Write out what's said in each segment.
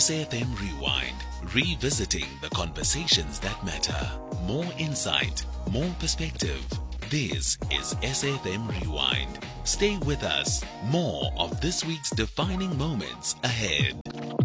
SAFM Rewind, revisiting the conversations that matter. More insight, more perspective. This is SAFM Rewind. Stay with us. More of this week's defining moments ahead.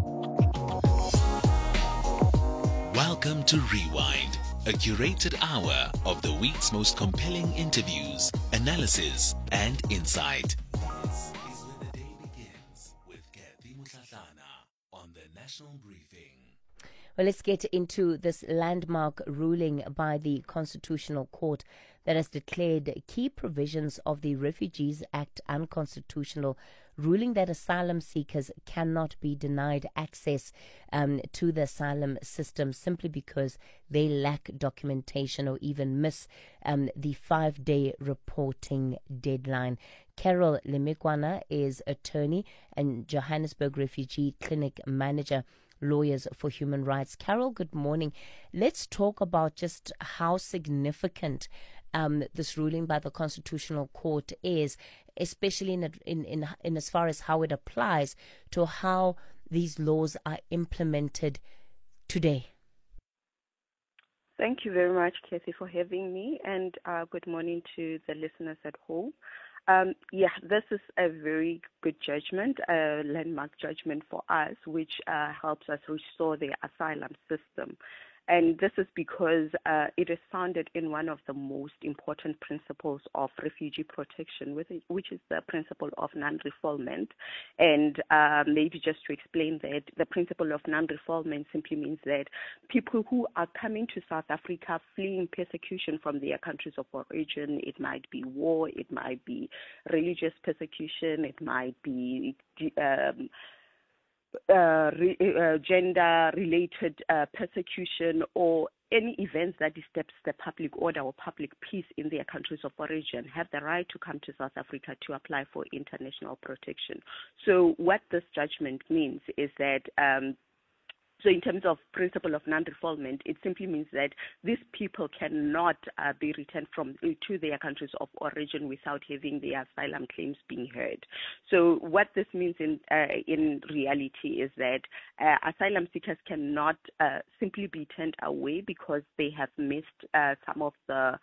Welcome to Rewind, a curated hour of the week's most compelling interviews, analysis, and insight. This is where the day begins with Kathy Mutlatlana on the National Briefing. Well, let's get into this landmark ruling by the Constitutional Court that has declared key provisions of the Refugees Act unconstitutional, ruling that asylum seekers cannot be denied access to the asylum system simply because they lack documentation or even miss the 5-day reporting deadline. Carol Lemekwana is attorney and Johannesburg Refugee Clinic manager, Lawyers for Human Rights. Carol, good morning. Let's talk about just how significant this ruling by the Constitutional Court is, especially in as far as how it applies to how these laws are implemented today. Thank you very much, Kathy, for having me, and good morning to the listeners at home. This is a very good judgment, a landmark judgment for us, which helps us restore the asylum system. And this is because it is founded in one of the most important principles of refugee protection, which is the principle of non-refoulement. And maybe just to explain that, the principle of non-refoulement simply means that people who are coming to South Africa fleeing persecution from their countries of origin, it might be war, it might be religious persecution, it might be gender-related persecution, or any events that disturbs the public order or public peace in their countries of origin, have the right to come to South Africa to apply for international protection. So what this judgment means is that so in terms of principle of non-refoulement, it simply means that these people cannot be returned to their countries of origin without having their asylum claims being heard. So what this means in reality is that asylum seekers cannot simply be turned away because they have missed some of the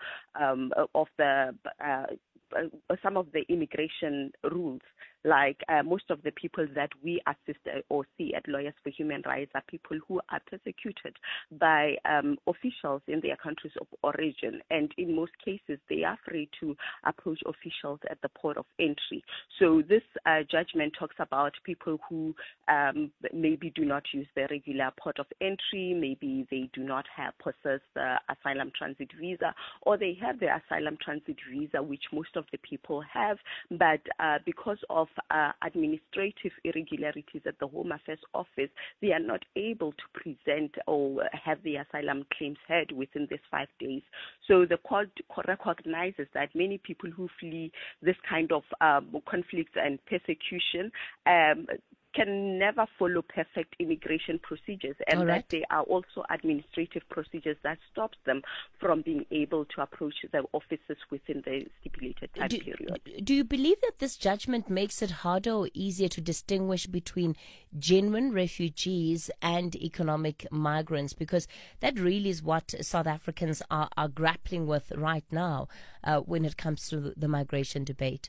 immigration rules. Like most of the people that we assist or see at Lawyers for Human Rights are people who are persecuted by officials in their countries of origin. And in most cases, they are free to approach officials at the port of entry. So this judgment talks about people who maybe do not use the regular port of entry, maybe they do not possess the asylum transit visa, or they have the asylum transit visa, which most of the people have, but because of administrative irregularities at the Home Affairs Office, they are not able to present or have the asylum claims heard within these 5 days. So the court recognizes that many people who flee this kind of conflicts and persecution can never follow perfect immigration procedures, and that there are also administrative procedures that stops them from being able to approach the offices within the stipulated time period. Do you believe that this judgment makes it harder or easier to distinguish between genuine refugees and economic migrants? Because that really is what South Africans are grappling with right now when it comes to the migration debate.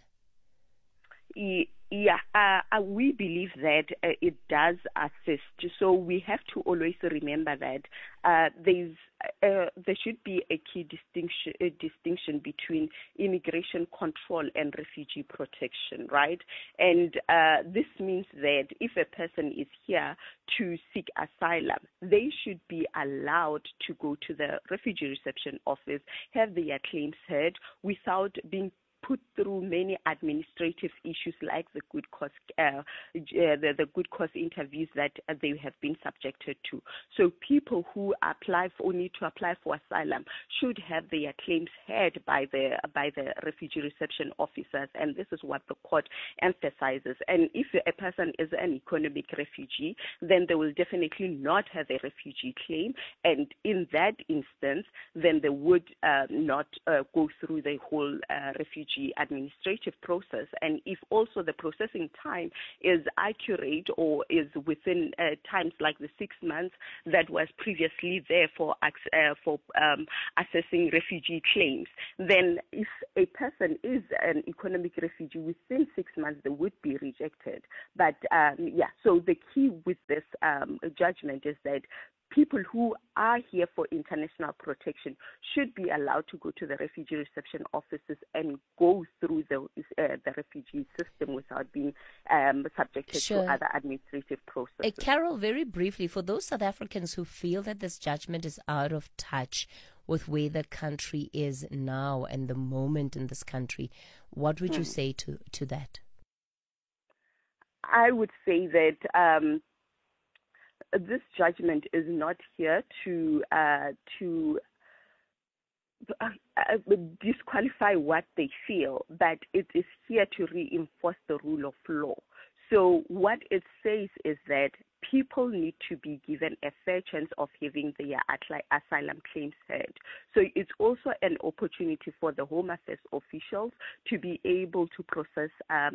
We believe that it does assist. So we have to always remember that there should be a key distinction between immigration control and refugee protection, right? And this means that if a person is here to seek asylum, they should be allowed to go to the refugee reception office, have their claims heard without being put through many administrative issues like the good cause interviews that they have been subjected to. So people who apply for or need to apply for asylum should have their claims heard by the refugee reception officers, and this is what the court emphasizes. And if a person is an economic refugee, then they will definitely not have a refugee claim, and in that instance, then they would not go through the whole refugee refugee administrative process, and if also the processing time is accurate or is within times like the 6 months that was previously there for assessing refugee claims, then if a person is an economic refugee within 6 months, they would be rejected. But so the key with this judgment is that people who are here for international protection should be allowed to go to the refugee reception offices and go through the refugee system without being subjected to other administrative processes. Carol, very briefly, for those South Africans who feel that this judgment is out of touch with where the country is now and the moment in this country, what would you say to that? I would say that this judgment is not here to disqualify what they feel, but it is here to reinforce the rule of law. So what it says is that people need to be given a fair chance of having their asylum claims heard. So it's also an opportunity for the Home Affairs officials to be able to process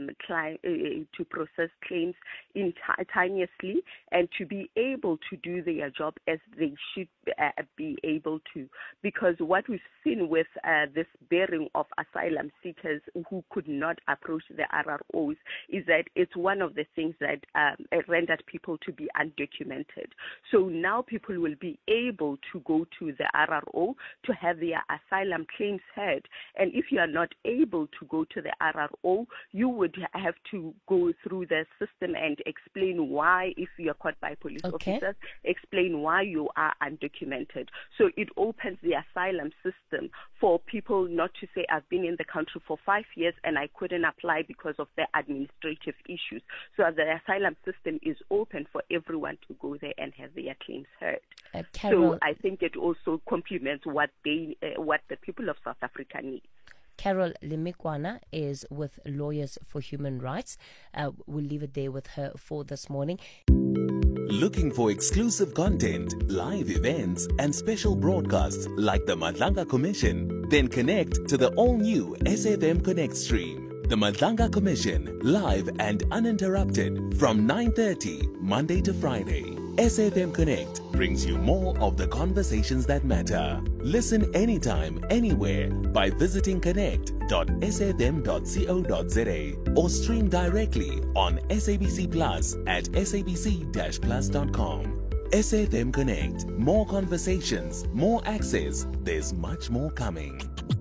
claims instantaneously and to be able to do their job as they should be able to. Because what we've seen with this bearing of asylum seekers who could not approach the RROs is that it's one of the things that rendered people to be undocumented. So now people will be able to go to the RRO to have their asylum claims heard. And if you are not able to go to the RRO, you would have to go through the system and explain why, if you are caught by police officers, explain why you are undocumented. So it opens the asylum system for people not to say, I've been in the country for 5 years and I couldn't apply because of the administrative issues. So the asylum system is open for everyone to go there and have their claims heard. Carol, so I think it also complements what the people of South Africa need. Carol Limikwana is with Lawyers for Human Rights. We'll leave it there with her for this morning. Looking for exclusive content, live events, and special broadcasts like the Madlanga Commission? Then connect to the all-new SAFM Connect stream. The Madlanga Commission, live and uninterrupted from 9:30 Monday to Friday. SAFM Connect brings you more of the conversations that matter. Listen anytime, anywhere by visiting connect.safm.co.za or stream directly on SABC Plus at sabc-plus.com. SAFM Connect. More conversations, more access. There's much more coming.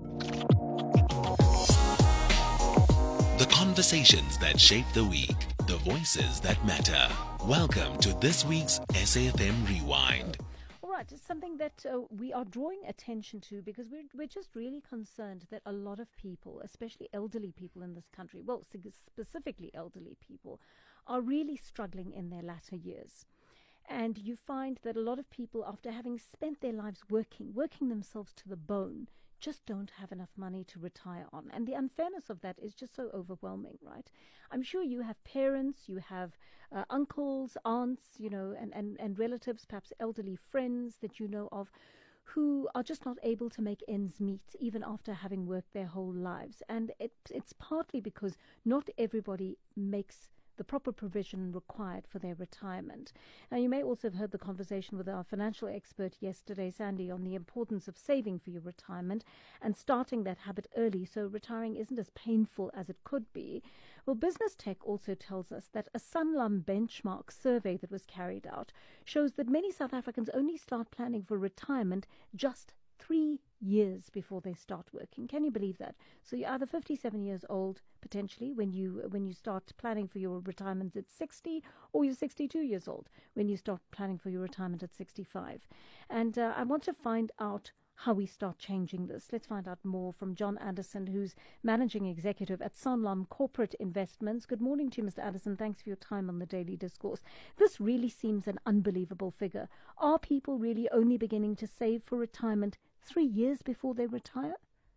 The conversations that shape the week, the voices that matter. Welcome to this week's SAFM Rewind. All right, it's something that we are drawing attention to because we're just really concerned that a lot of people, especially elderly people in this country, well, specifically elderly people, are really struggling in their latter years. And you find that a lot of people, after having spent their lives working themselves to the bone, just don't have enough money to retire on. And the unfairness of that is just so overwhelming, right? I'm sure you have parents, you have uncles, aunts, and relatives, perhaps elderly friends that you know of, who are just not able to make ends meet even after having worked their whole lives. And it's partly because not everybody makes the proper provision required for their retirement. Now, you may also have heard the conversation with our financial expert yesterday, Sandy, on the importance of saving for your retirement and starting that habit early so retiring isn't as painful as it could be. Well, Business Tech also tells us that a Sanlam benchmark survey that was carried out shows that many South Africans only start planning for retirement just 3 years before they start working. Can you believe that? So you're either 57 years old, potentially, when you start planning for your retirement at 60, or you're 62 years old when you start planning for your retirement at 65. And I want to find out how we start changing this. Let's find out more from John Anderson, who's Managing Executive at Sanlam Corporate Investments. Good morning to you, Mr. Anderson. Thanks for your time on the Daily Discourse. This really seems an unbelievable figure. Are people really only beginning to save for retirement 3 years before they retire?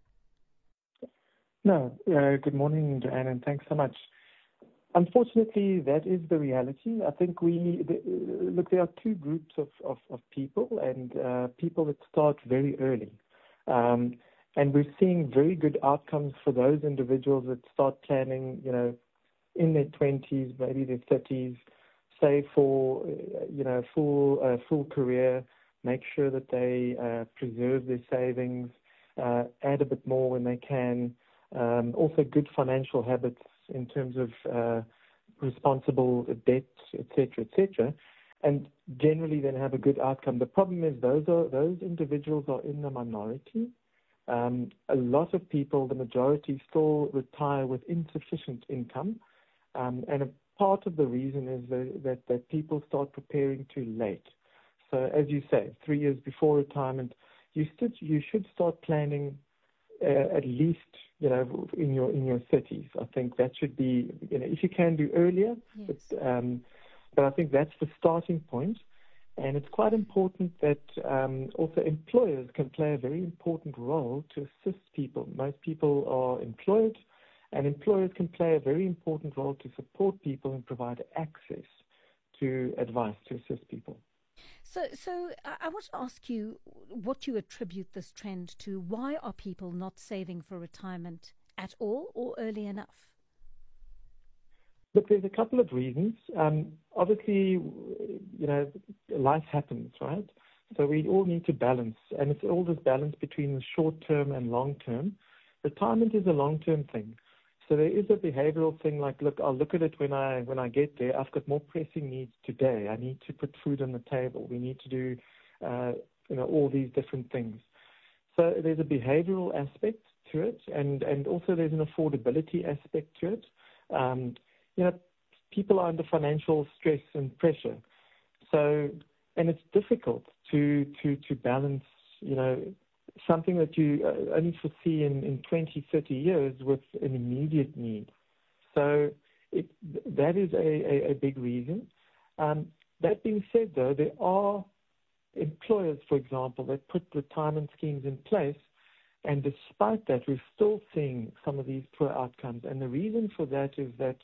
No. Good morning, Joanne, and thanks so much. Unfortunately, that is the reality. I think there are two groups of people, and people that start very early. And we're seeing very good outcomes for those individuals that start planning, in their 20s, maybe their 30s, save for, full career, make sure that they preserve their savings, add a bit more when they can. Also good financial habits in terms of responsible debt, etc., and generally then have a good outcome. The problem is those individuals are in the minority. A lot of people, the majority, still retire with insufficient income, and a part of the reason is that people start preparing too late. So as you say, 3 years before retirement, you should start planning at least in your 30s. I think that should be if you can do earlier, yes. But I think that's the starting point. And it's quite important that also employers can play a very important role to assist people. Most people are employed, and employers can play a very important role to support people and provide access to advice to assist people. So I want to ask you what you attribute this trend to. Why are people not saving for retirement at all or early enough? Look, there's a couple of reasons. Obviously, life happens, right? So we all need to balance, and it's all this balance between the short term and long term. Retirement is a long term thing. So there is a behavioral thing like, look, I'll look at it when I get there. I've got more pressing needs today. I need to put food on the table. We need to do, all these different things. So there's a behavioral aspect to it, and also there's an affordability aspect to it. People are under financial stress and pressure. So, and it's difficult to balance, something that you only foresee in 20, 30 years with an immediate need. So that is a big reason. That being said, though, there are employers, for example, that put retirement schemes in place, and despite that, we're still seeing some of these poor outcomes. And the reason for that is that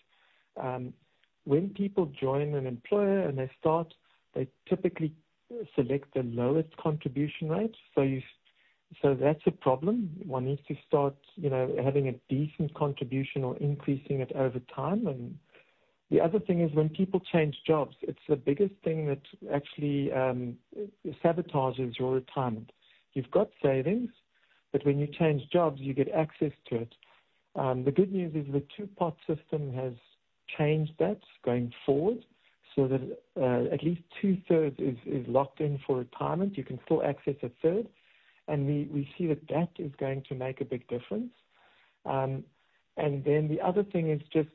when people join an employer and they typically select the lowest contribution rate. So that's a problem. One needs to start, having a decent contribution or increasing it over time. And the other thing is when people change jobs, it's the biggest thing that actually sabotages your retirement. You've got savings, but when you change jobs, you get access to it. The good news is the two-pot system has changed that going forward so that at least 2/3 is locked in for retirement. You can still access a third. And we see that is going to make a big difference. And then the other thing is just,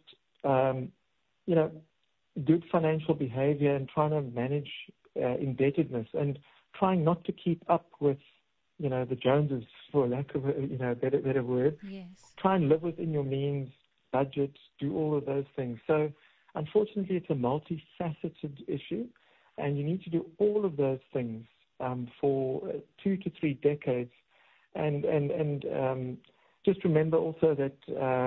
good financial behavior and trying to manage indebtedness and trying not to keep up with, the Joneses, for lack of a better word. Yes. Try and live within your means, budget, do all of those things. So unfortunately, it's a multifaceted issue, and you need to do all of those things for 2 to 3 decades, and just remember also that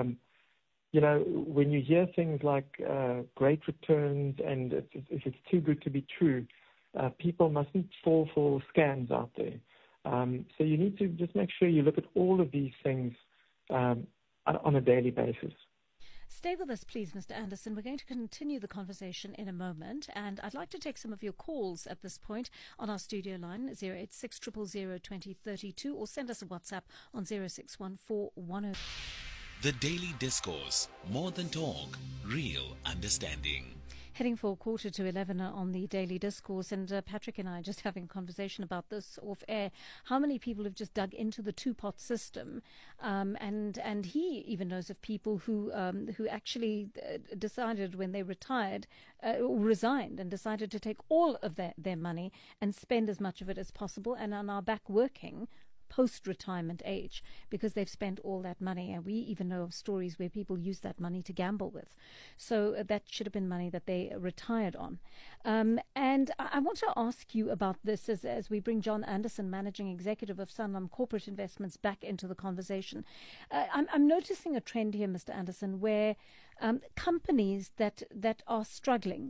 when you hear things like great returns and if it's too good to be true, people mustn't fall for scams out there. So you need to just make sure you look at all of these things on a daily basis. Stay with us, please, Mr. Anderson. We're going to continue the conversation in a moment, and I'd like to take some of your calls at this point on our studio line, 086 000 2032, or send us a WhatsApp on 061410. The Daily Discourse, more than talk, real understanding. Heading for 11:15 on the Daily Discourse, and Patrick and I are just having a conversation about this off air. How many people have just dug into the two-pot system, and he even knows of people who actually decided when they retired, or resigned, and decided to take all of their money and spend as much of it as possible, and are now back working post-retirement age because they've spent all that money. And we even know of stories where people use that money to gamble with. So that should have been money that they retired on. And I want to ask you about this as we bring John Anderson, Managing Executive of Sanlam Corporate Investments, back into the conversation. I'm noticing a trend here, Mr. Anderson, where companies that are struggling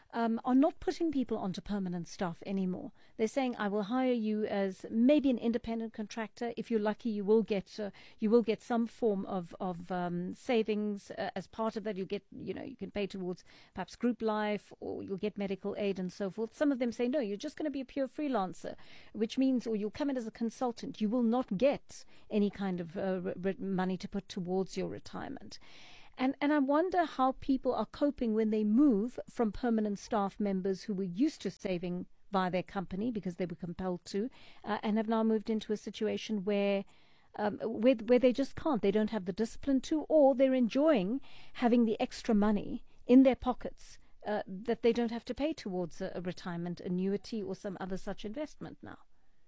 are not putting people onto permanent staff anymore. They're saying, I will hire you as maybe an independent contractor. If you're lucky, you will get some form of savings as part of that. You can pay towards perhaps group life, or you'll get medical aid and so forth. Some of them say, no, you're just going to be a pure freelancer, which means, or you'll come in as a consultant. You will not get any kind of money to put towards your retirement. And I wonder how people are coping when they move from permanent staff members who were used to saving by their company because they were compelled to, and have now moved into a situation where they just can't. They don't have the discipline to, or they're enjoying having the extra money in their pockets that they don't have to pay towards a retirement annuity or some other such investment now.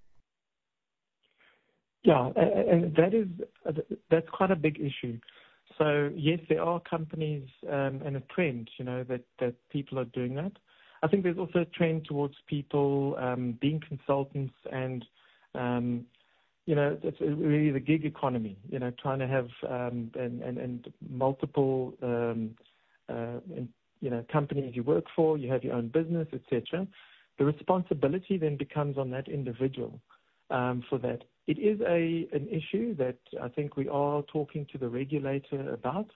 Yeah, and that's quite a big issue. So yes, there are companies and a trend, that people are doing that. I think there's also a trend towards people being consultants and, it's really the gig economy, trying to have and multiple, companies you work for, you have your own business, etc. The responsibility then becomes on that individual for that. It is an issue that I think we are talking to the regulator about.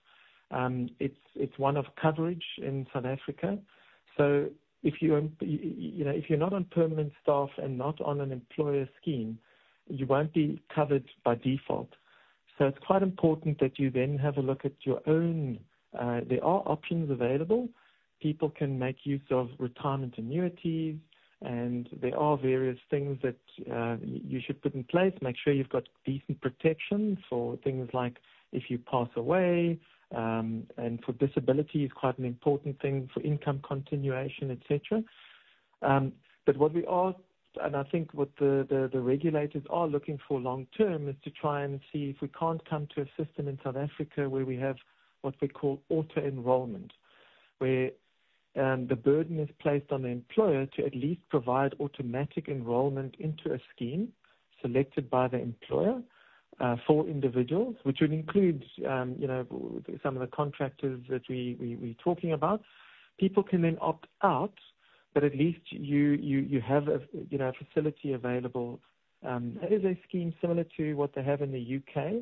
It's one of coverage in South Africa. So if you're not on permanent staff and not on an employer scheme, you won't be covered by default. So it's quite important that you then have a look at your own. There are options available. People can make use of retirement annuities. And there are various things that you should put in place. Make sure you've got decent protection for things like if you pass away, and for disability is quite an important thing, for income continuation, etc. But what we are, and I think what the regulators are looking for long term, is to try and see if we can't come to a system in South Africa where we have what we call auto-enrollment, where the burden is placed on the employer to at least provide automatic enrollment into a scheme selected by the employer for individuals, which would include, some of the contractors that we're talking about. People can then opt out, but at least you have a facility available. That is a scheme similar to what they have in the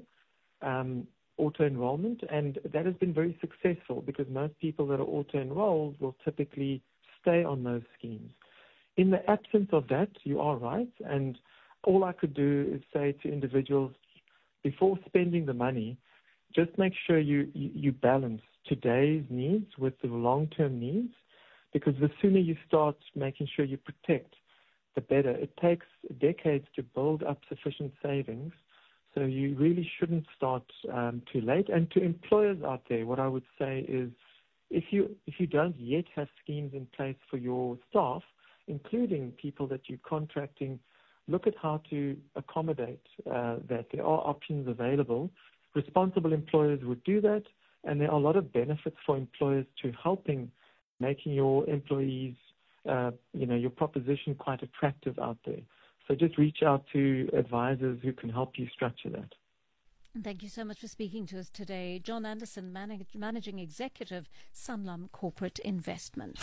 UK. Auto-enrollment, and that has been very successful because most people that are auto-enrolled will typically stay on those schemes. In the absence of that, you are right, and all I could do is say to individuals, before spending the money, just make sure you balance today's needs with the long-term needs, because the sooner you start making sure you protect, the better. It takes decades to build up sufficient savings. So you really shouldn't start too late. And to employers out there, what I would say is if you don't yet have schemes in place for your staff, including people that you're contracting, look at how to accommodate that. There are options available. Responsible employers would do that, and there are a lot of benefits for employers to helping making your employees, your proposition quite attractive out there. So just reach out to advisors who can help you structure that. Thank you so much for speaking to us today. John Anderson, Managing Executive, Sanlam Corporate Investment.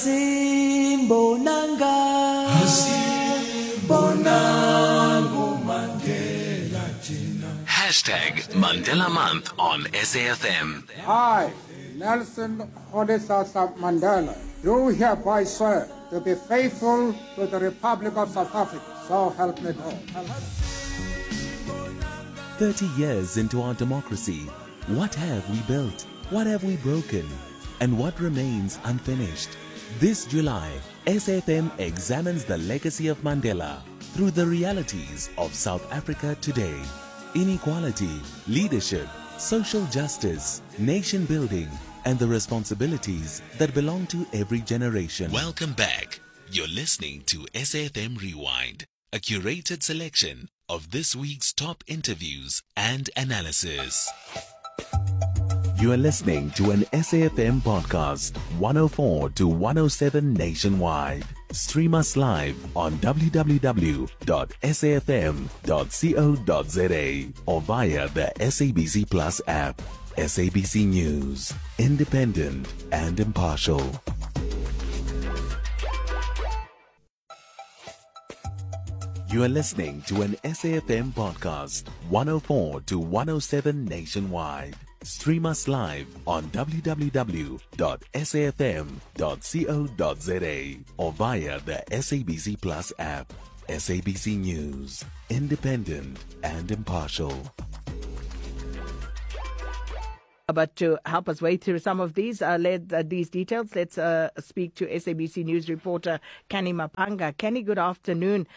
Hashtag Mandela Month on SAFM. I, Nelson Rolihlahla Mandela, do hereby swear to be faithful to the Republic of South Africa. So help me God. 30 years into our democracy, what have we built? What have we broken? And what remains unfinished? This July, SAFM examines the legacy of Mandela through the realities of South Africa today. Inequality, leadership, social justice, nation building, and the responsibilities that belong to every generation. Welcome back. You're listening to SAFM Rewind, a curated selection of this week's top interviews and analysis. You are listening to an SAFM podcast, 104 to 107 nationwide. Stream us live on www.safm.co.za or via the SABC Plus app. SABC News, independent and impartial. You are listening to an SAFM podcast, 104 to 107 nationwide. Stream us live on www.safm.co.za or via the SABC Plus app. SABC News, independent and impartial. But to help us wade through some of these details, let's speak to SABC News reporter Kenny Mapanga. Kenny, good afternoon.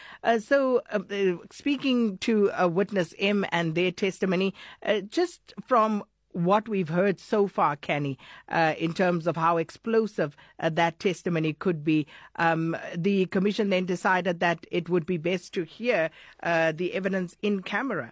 Speaking to Witness M and their testimony, just from what we've heard so far, Kenny, in terms of how explosive that testimony could be, the commission then decided that it would be best to hear the evidence in camera.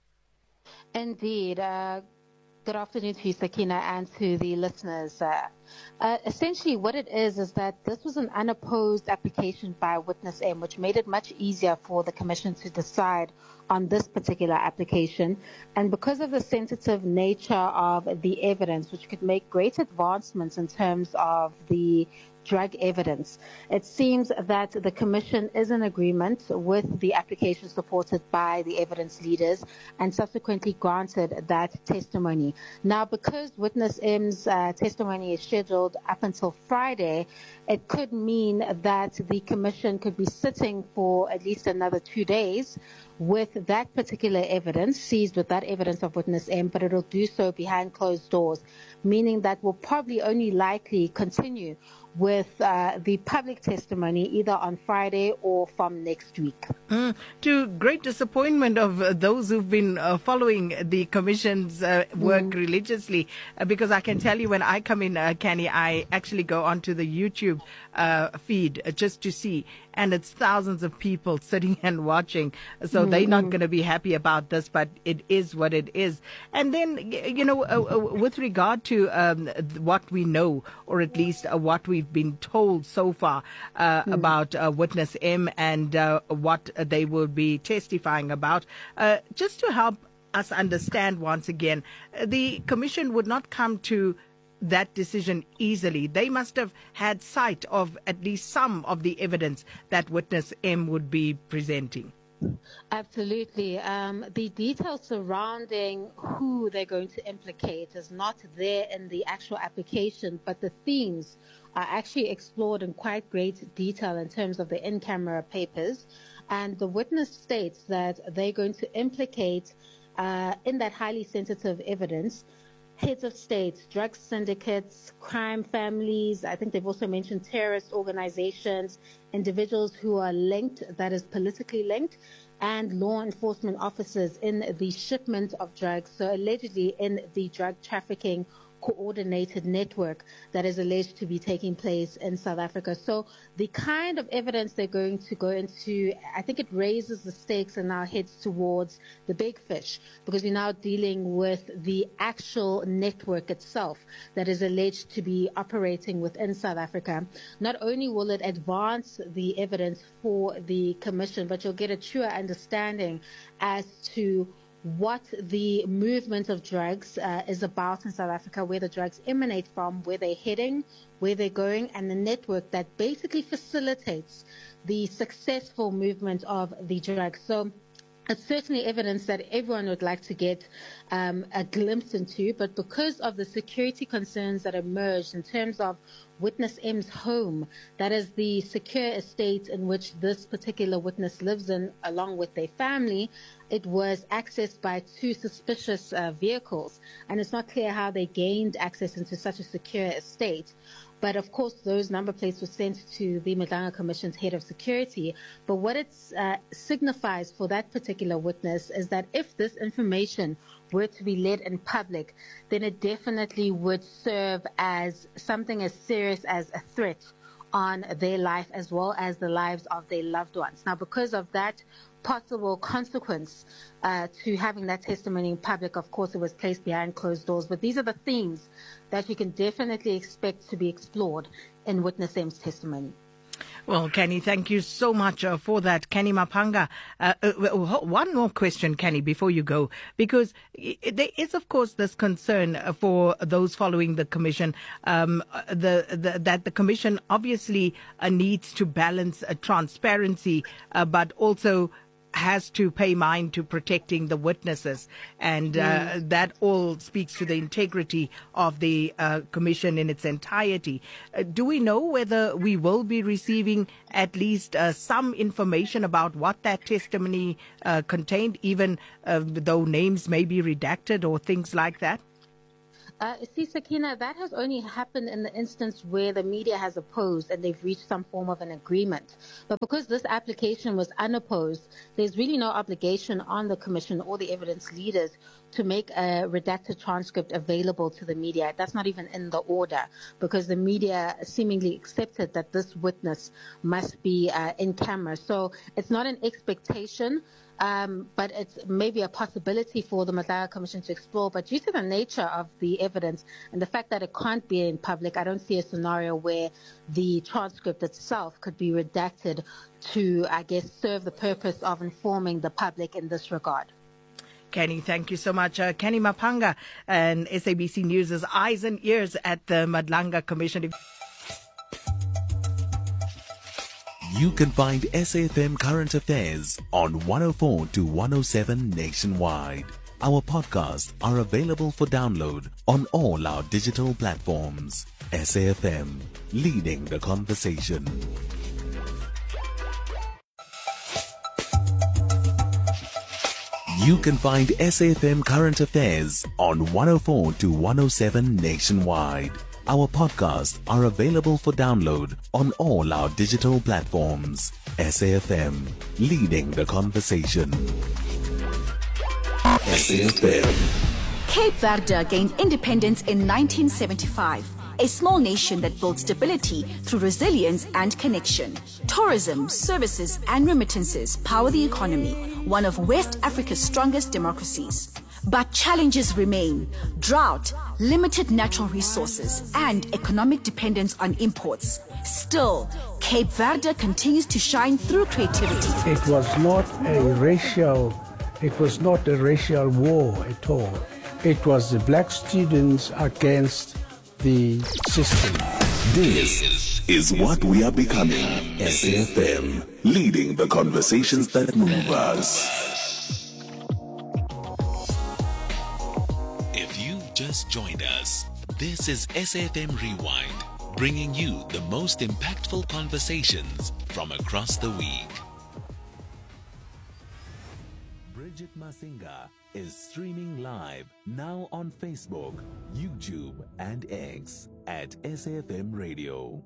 Indeed. Good afternoon to you, Sakina, and to the listeners. Essentially, what it is that this was an unopposed application by Witness M, which made it much easier for the Commission to decide on this particular application. And because of the sensitive nature of the evidence, which could make great advancements in terms of the drug evidence, it seems that the Commission is in agreement with the application supported by the evidence leaders and subsequently granted that testimony. Now, because Witness M's testimony is scheduled up until Friday, it could mean that the Commission could be sitting for at least another 2 days with that particular evidence, seized with that evidence of Witness M, but it'll do so behind closed doors, meaning that we'll probably only likely continue with the public testimony either on Friday or from next week. To great disappointment of those who've been following the Commission's work religiously, because I can tell you when I come in, Kenny, I actually go onto the YouTube feed just to see, and it's thousands of people sitting and watching. So they're not going to be happy about this, but it is what it is. And then, with regard to what we know, or at least what we've been told so far about Witness M and what they will be testifying about, just to help us understand once again, the Commission would not come to that decision easily. They must have had sight of at least some of the evidence that Witness M would be presenting. Absolutely. The details surrounding who they're going to implicate is not there in the actual application, but the themes are actually explored in quite great detail in terms of the in-camera papers. And the witness states that they're going to implicate in that highly sensitive evidence heads of states, drug syndicates, crime families. I think they've also mentioned terrorist organizations, individuals who are linked, that is politically linked, and law enforcement officers in the shipment of drugs, so allegedly in the drug trafficking coordinated network that is alleged to be taking place in South Africa. So the kind of evidence they're going to go into, I think it raises the stakes and now heads towards the big fish, because we're now dealing with the actual network itself that is alleged to be operating within South Africa. Not only will it advance the evidence for the Commission, but you'll get a truer understanding as to what the movement of drugs is about in South Africa, where the drugs emanate from, where they're heading, where they're going, and the network that basically facilitates the successful movement of the drugs. So it's certainly evidence that everyone would like to get a glimpse into, but because of the security concerns that emerged in terms of Witness M's home, that is the secure estate in which this particular witness lives in along with their family, it was accessed by two suspicious vehicles, and it's not clear how they gained access into such a secure estate. But of course, those number plates were sent to the Madlanga Commission's head of security. But what it signifies for that particular witness is that if this information were to be led in public, then it definitely would serve as something as serious as a threat on their life as well as the lives of their loved ones. Now, because of that possible consequence to having that testimony in public, of course, it was placed behind closed doors. But these are the themes that you can definitely expect to be explored in Witness M's testimony. Well, Kenny, thank you so much for that. Kenny Mapanga, one more question, Kenny, before you go, because there is, of course, this concern for those following the Commission, that the Commission obviously needs to balance transparency, but also has to pay mind to protecting the witnesses, and that all speaks to the integrity of the commission in its entirety. Do we know whether we will be receiving at least some information about what that testimony contained, even though names may be redacted or things like that? See, Sakina, that has only happened in the instance where the media has opposed and they've reached some form of an agreement. But because this application was unopposed, there's really no obligation on the commission or the evidence leaders to make a redacted transcript available to the media. That's not even in the order, because the media seemingly accepted that this witness must be in camera. So it's not an expectation. But it's maybe a possibility for the Madlaga Commission to explore. But due to the nature of the evidence and the fact that it can't be in public, I don't see a scenario where the transcript itself could be redacted to, I guess, serve the purpose of informing the public in this regard. Kenny, thank you so much. Kenny Mapanga and SABC News' eyes and ears at the Madlaga Commission. You can find SAFM Current Affairs on 104 to 107 nationwide. Our podcasts are available for download on all our digital platforms. SAFM, leading the conversation. You can find SAFM Current Affairs on 104 to 107 nationwide. Our podcasts are available for download on all our digital platforms. SAFM, leading the conversation. SAFM. Cape Verde gained independence in 1975. A small nation that built stability through resilience and connection. Tourism, services, and remittances power the economy, one of West Africa's strongest democracies. But challenges remain: drought, limited natural resources, and economic dependence on imports. Still, Cape Verde continues to shine through creativity. It was not a racial war at all. It was the black students against the system. This is what we are becoming. SAFM, leading the conversations that move us. Just joined us. This is SAFM Rewind, bringing you the most impactful conversations from across the week. Bridget Masinga is streaming live now on Facebook, YouTube, and X at SAFM Radio.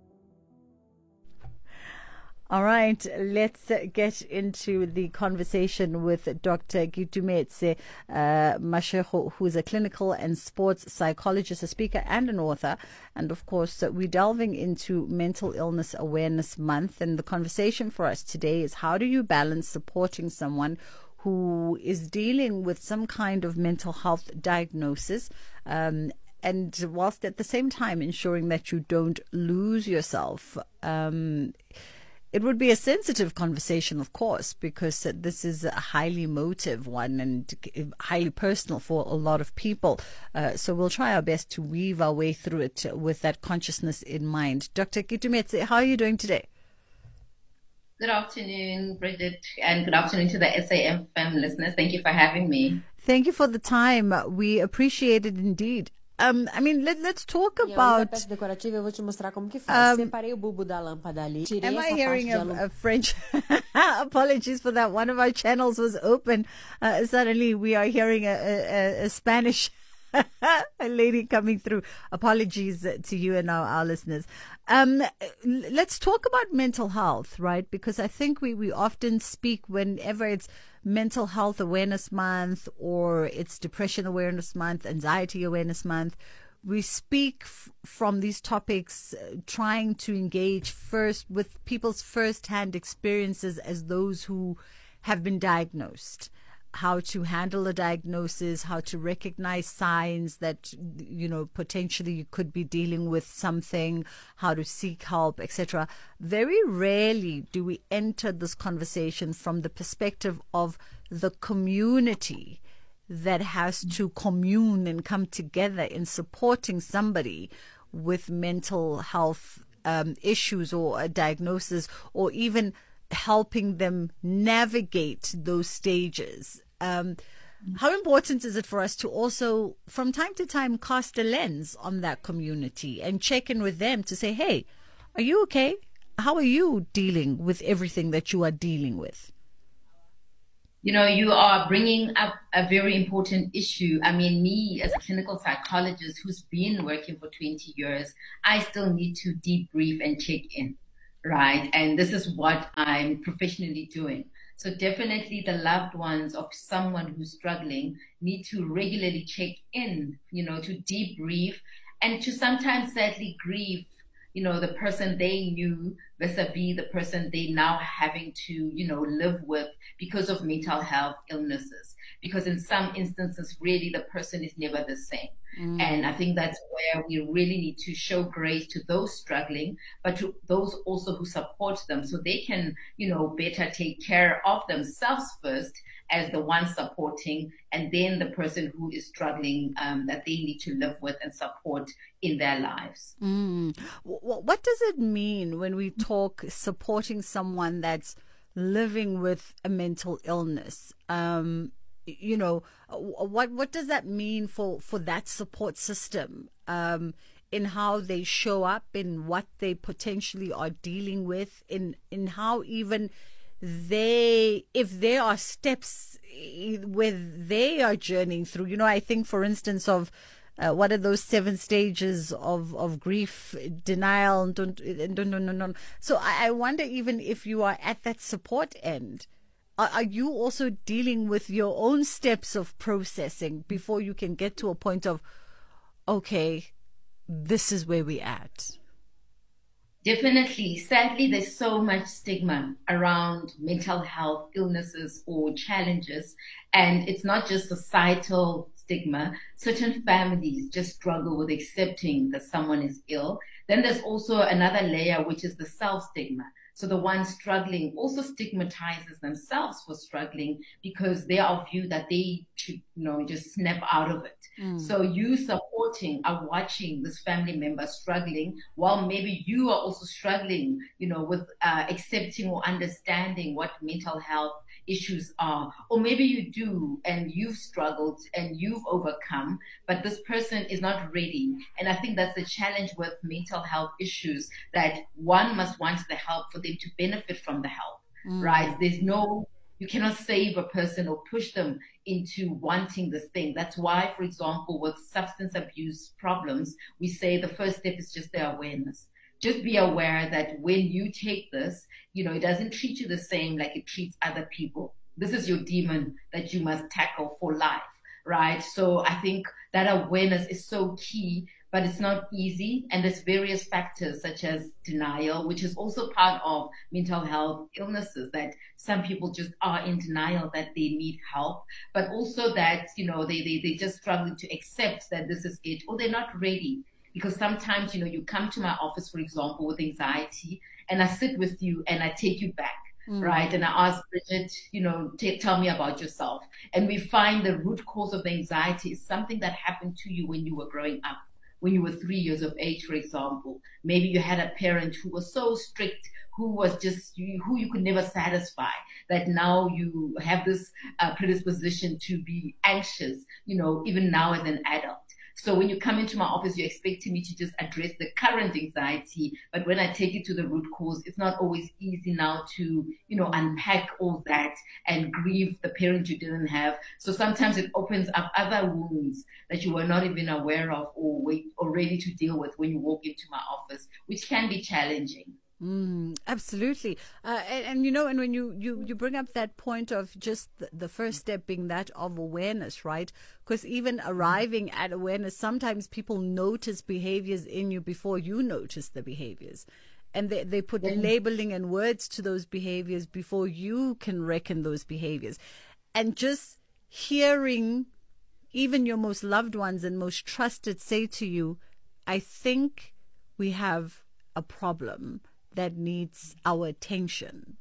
All right, let's get into the conversation with Dr. Gietumetse Mashego, who's a clinical and sports psychologist, a speaker and an author. And of course, we're delving into Mental Illness Awareness Month. And the conversation for us today is, how do you balance supporting someone who is dealing with some kind of mental health diagnosis, and whilst at the same time ensuring that you don't lose yourself? It would be a sensitive conversation, of course, because this is a highly emotive one and highly personal for a lot of people. So we'll try our best to weave our way through it with that consciousness in mind. Dr. Gietumetse, how are you doing today? Good afternoon, Bridget, and good afternoon to the SAFM listeners. Thank you for having me. Thank you for the time. We appreciate it indeed. I mean, let's talk about. Am I hearing a French? Apologies for that. One of our channels was open. Suddenly, we are hearing a Spanish a lady coming through. Apologies to you and our listeners. Let's talk about mental health, right? Because I think we often speak whenever it's Mental Health Awareness Month or it's Depression Awareness Month, Anxiety Awareness Month. We speak from these topics trying to engage first with people's first-hand experiences as those who have been diagnosed. How to handle a diagnosis, how to recognize signs that, you know, potentially you could be dealing with something, how to seek help, etc. Very rarely do we enter this conversation from the perspective of the community that has to commune and come together in supporting somebody with mental health issues or a diagnosis, or even helping them navigate those stages. How important is it for us to also, from time to time, cast a lens on that community and check in with them to say, hey, are you okay? How are you dealing with everything that you are dealing with? You know, you are bringing up a very important issue. I mean, me as a clinical psychologist who's been working for 20 years, I still need to debrief and check in, right? And this is what I'm professionally doing. So definitely the loved ones of someone who's struggling need to regularly check in, you know, to debrief and to sometimes sadly grieve, you know, the person they knew vis-a-vis the person they now having to, you know, live with because of mental health illnesses. Because in some instances, really, the person is never the same. And I think that's where we really need to show grace to those struggling, but to those also who support them so they can, you know, better take care of themselves first as the one supporting, and then the person who is struggling that they need to live with and support in their lives. What does it mean when we talk supporting someone that's living with a mental illness? You know, what does that mean for that support system in how they show up, in what they potentially are dealing with, in how even if there are steps where they are journeying through? You know, I think, for instance, of what are those 7 stages of grief, denial, no. So I wonder, even if you are at that support end, are you also dealing with your own steps of processing before you can get to a point of, okay, this is where we're at? Definitely. Sadly, there's so much stigma around mental health illnesses or challenges. And it's not just societal stigma. Certain families just struggle with accepting that someone is ill. Then there's also another layer, which is the self-stigma. So the one struggling also stigmatizes themselves for struggling because they are of view that they should, you know, just snap out of it. So you supporting are watching this family member struggling while maybe you are also struggling, you know, with accepting or understanding what mental health issues are. Or maybe you do and you've struggled and you've overcome, but this person is not ready. And I think that's the challenge with mental health issues, that one must want the help for them to benefit from the help, right? You cannot save a person or push them into wanting this thing. That's why, for example, with substance abuse problems, we say the first step is just the awareness. Just be aware that when you take this, you know, it doesn't treat you the same like it treats other people. This is your demon that you must tackle for life, right? So I think that awareness is so key, but it's not easy. And there's various factors such as denial, which is also part of mental health illnesses, that some people just are in denial that they need help, but also that, you know, they just struggling to accept that this is it, or they're not ready. Because sometimes, you know, you come to my office, for example, with anxiety, and I sit with you and I take you back, right? And I ask Bridget, you know, tell me about yourself. And we find the root cause of the anxiety is something that happened to you when you were growing up, when you were 3 years of age, for example. Maybe you had a parent who was so strict, who was just, who you could never satisfy, that now you have this predisposition to be anxious, you know, even now as an adult. So when you come into my office, you're expecting me to just address the current anxiety. But when I take it to the root cause, it's not always easy now to, you know, unpack all that and grieve the parent you didn't have. So sometimes it opens up other wounds that you were not even aware of or ready to deal with when you walk into my office, which can be challenging. Absolutely. And you know, and when you bring up that point of just the first step being that of awareness, right? Because even arriving at awareness, sometimes people notice behaviors in you before you notice the behaviors. And they put labeling and words to those behaviors before you can reckon those behaviors. And just hearing even your most loved ones and most trusted say to you, I think we have a problem that needs our attention.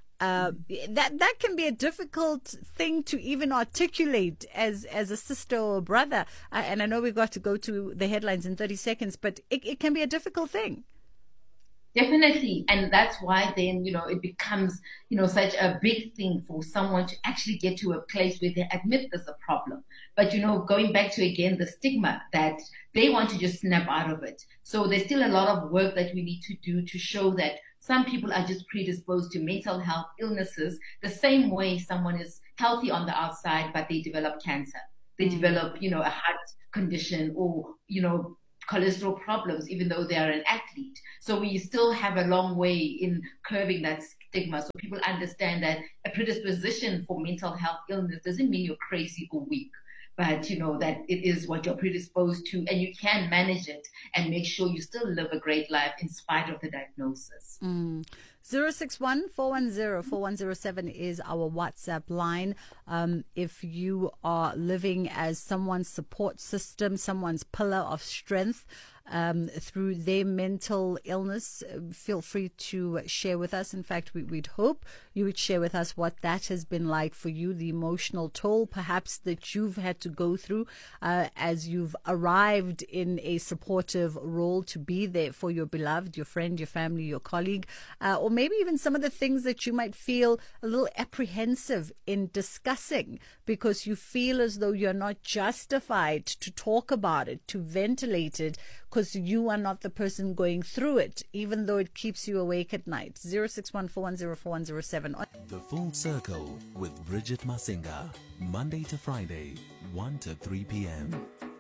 That can be a difficult thing to even articulate as a sister or a brother. And I know we've got to go to the headlines in 30 seconds, but it can be a difficult thing. Definitely. And that's why then, it becomes, such a big thing for someone to actually get to a place where they admit there's a problem. But, going back to, again, the stigma that they want to just snap out of it. So there's still a lot of work that we need to do to show that some people are just predisposed to mental health illnesses the same way someone is healthy on the outside, but they develop cancer. They develop, a heart condition or, cholesterol problems, even though they are an athlete. So we still have a long way in curbing that stigma. So people understand that a predisposition for mental health illness doesn't mean you're crazy or weak, but that it is what you're predisposed to, and you can manage it and make sure you still live a great life in spite of the diagnosis. 061-410-4107 is our WhatsApp line. If you are living as someone's support system, someone's pillar of strength through their mental illness, feel free to share with us. In fact, we'd hope you would share with us what that has been like for you, the emotional toll perhaps that you've had to go through as you've arrived in a supportive role to be there for your beloved, your friend, your family, your colleague, or maybe even some of the things that you might feel a little apprehensive in discussing because you feel as though you're not justified to talk about it, to ventilate it, because you are not the person going through it, even though it keeps you awake at night. 061-410-4107. The Full Circle with Bridget Masinga, Monday to Friday, 1 to 3 p.m.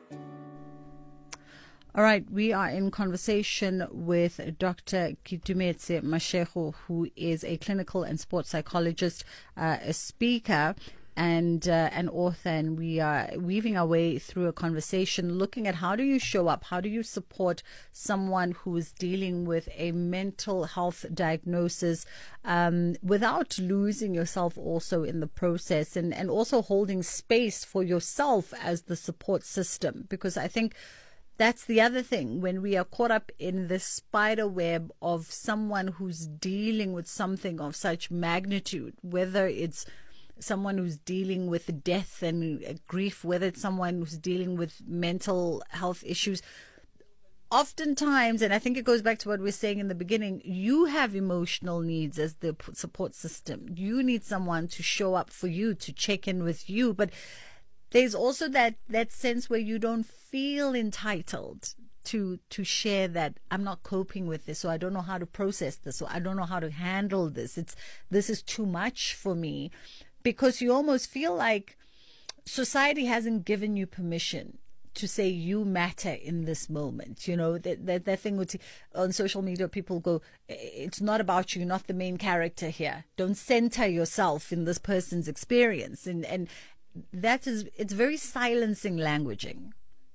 All right, we are in conversation with Dr. Kitumetse Mashego, who is a clinical and sports psychologist, a speaker, and an author, and we are weaving our way through a conversation looking at how do you show up, how do you support someone who is dealing with a mental health diagnosis without losing yourself also in the process, and also holding space for yourself as the support system, because I think that's the other thing. When we are caught up in this spider web of someone who's dealing with something of such magnitude, whether it's someone who's dealing with death and grief, whether it's someone who's dealing with mental health issues, oftentimes, and I think it goes back to what we were saying in the beginning, you have emotional needs as the support system. You need someone to show up for you, to check in with you. But there's also that sense where you don't feel entitled to share that I'm not coping with this, or I don't know how to process this, or I don't know how to handle this. This is too much for me. Because you almost feel like society hasn't given you permission to say you matter in this moment. That thing on social media, people go, it's not about you, not the main character here. Don't center yourself in this person's experience. And it's very silencing languaging.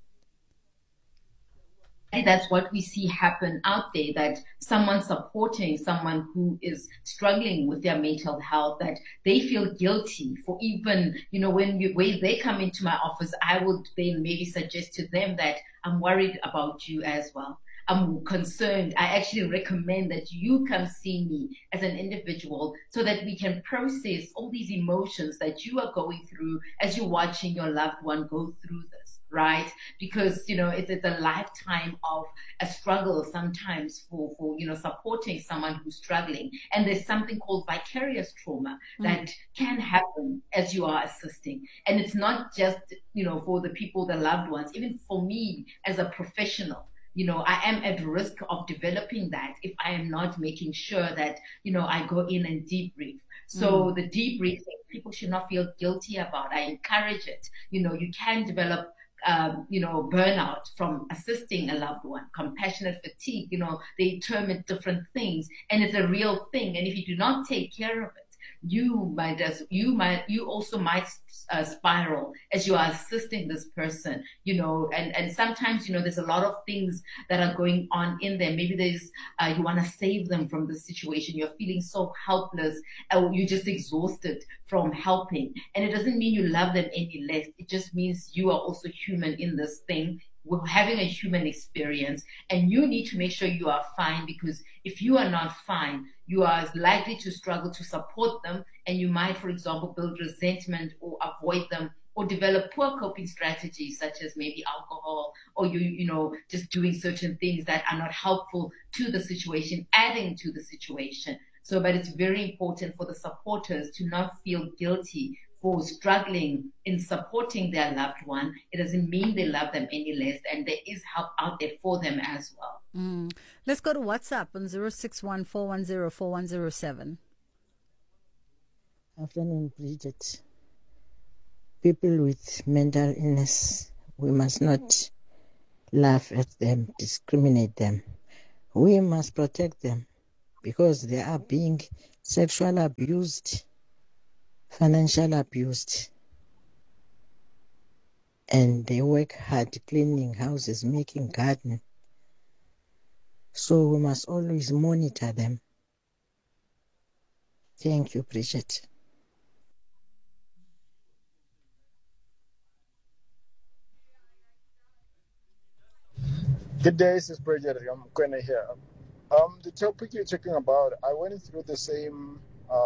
That's what we see happen out there, that someone supporting someone who is struggling with their mental health, that they feel guilty for even, when they come into my office, I would then maybe suggest to them that I'm worried about you as well. I'm concerned. I actually recommend that you come see me as an individual so that we can process all these emotions that you are going through as you're watching your loved one go through this, right? Because, it's a lifetime of a struggle sometimes for supporting someone who's struggling. And there's something called vicarious trauma that can happen as you are assisting. And it's not just, for the people, the loved ones, even for me as a professional. I am at risk of developing that if I am not making sure that, I go in and debrief. So the debriefing, people should not feel guilty about. I encourage it. You can develop, burnout from assisting a loved one, compassionate fatigue, they term it different things, and it's a real thing. And if you do not take care of it, you also might spiral as you are assisting this person, and sometimes, there's a lot of things that are going on in there. Maybe there's, you want to save them from the situation. You're feeling so helpless, or you're just exhausted from helping. And it doesn't mean you love them any less. It just means you are also human in this thing. We're having a human experience, and you need to make sure you are fine, because if you are not fine, you are likely to struggle to support them, and you might, for example, build resentment or avoid them or develop poor coping strategies such as maybe alcohol, or you know, just doing certain things that are not helpful to the situation, adding to the situation. So, but it's very important for the supporters to not feel guilty for struggling in supporting their loved one. It doesn't mean they love them any less, and there is help out there for them as well. Let's go to WhatsApp on 061-410-4107. Afternoon, Bridget. People with mental illness, we must not laugh at them, discriminate them. We must protect them because they are being sexually abused, financially abused, and they work hard cleaning houses, making garden. So we must always monitor them. Thank you, Bridget. Good day, this is Bridget. I'm going to hear. The topic you're talking about, I went through the same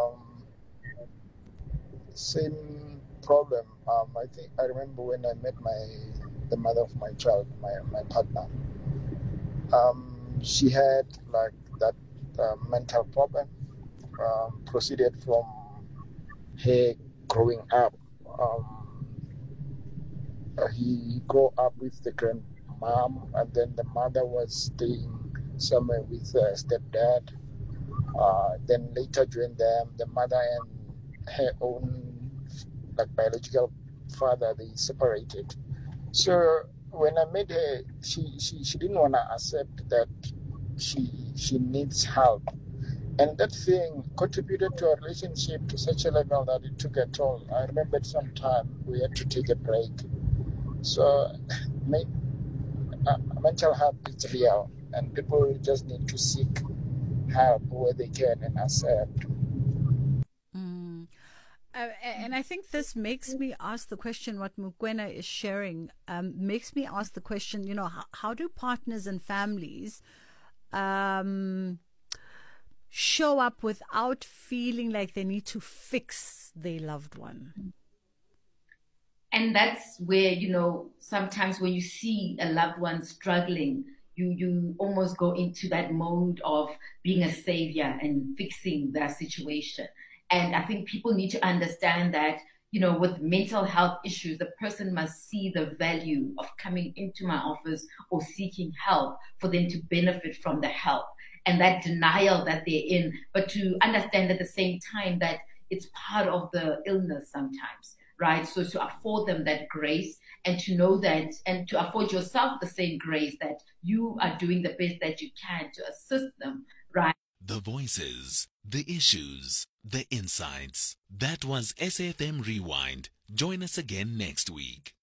problem. I remember when I met the mother of my child, my partner. She had like that mental problem. Proceeded from her growing up. He grew up with the grandmom, and then the mother was staying somewhere with stepdad. Then later joined them. The mother and her own biological father, they separated. So when I met her, she didn't want to accept that she needs help, and that thing contributed to our relationship to such a level that it took a toll. I remember at some time we had to take a break. So mental health is real, and people just need to seek help where they can and accept. And I think this makes me ask the question, what Mokoena is sharing, makes me ask the question, you know, how do partners and families show up without feeling like they need to fix their loved one? And that's where, you know, sometimes when you see a loved one struggling, you almost go into that mode of being a savior and fixing their situation. And I think people need to understand that, you know, with mental health issues, the person must see the value of coming into my office or seeking help for them to benefit from the help and that denial that they're in, but to understand at the same time that it's part of the illness sometimes, right? So to afford them that grace and to know that, and to afford yourself the same grace that you are doing the best that you can to assist them, right? The voices, the issues, the insights. That was SAFM Rewind. Join us again next week.